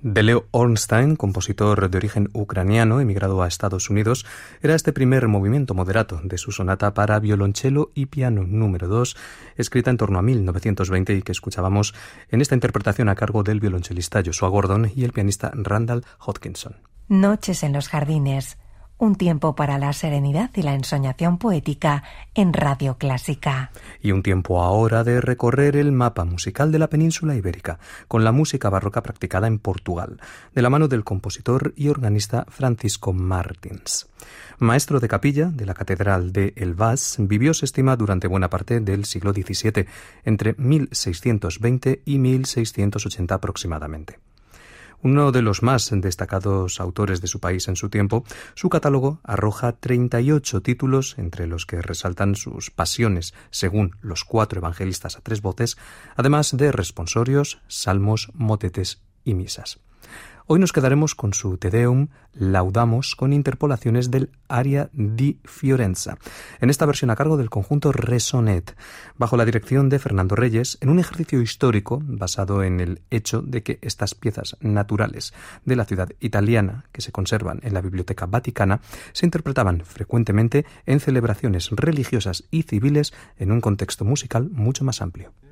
De Leo Ornstein, compositor de origen ucraniano, emigrado a Estados Unidos, era este primer movimiento moderato de su sonata para violonchelo y piano número 2, escrita en torno a 1920 y que escuchábamos en esta interpretación a cargo del violonchelista Joshua Gordon y el pianista Randall Hodgkinson. Noches en los jardines, un tiempo para la serenidad y la ensoñación poética en Radio Clásica. Y un tiempo ahora de recorrer el mapa musical de la península ibérica, con la música barroca practicada en Portugal, de la mano del compositor y organista Francisco Martins. Maestro de capilla de la Catedral de Elvas, vivió, se estima, durante buena parte del siglo XVII, entre 1620 y 1680 aproximadamente. Uno de los más destacados autores de su país en su tiempo, su catálogo arroja 38 títulos, entre los que resaltan sus pasiones, según los 4 evangelistas a 3 voces, además de responsorios, salmos, motetes y misas. Hoy nos quedaremos con su Te Deum, Laudamos, con interpolaciones del Aria di Fiorenza, en esta versión a cargo del conjunto Resonet, bajo la dirección de Fernando Reyes, en un ejercicio histórico basado en el hecho de que estas piezas naturales de la ciudad italiana, que se conservan en la Biblioteca Vaticana, se interpretaban frecuentemente en celebraciones religiosas y civiles en un contexto musical mucho más amplio.